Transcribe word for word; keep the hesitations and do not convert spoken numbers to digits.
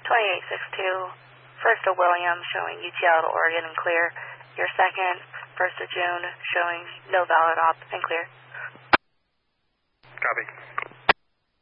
twenty-eight sixty-two, first of William, showing U T L to Oregon and clear. Your second, first of June, showing no valid op and clear. Copy.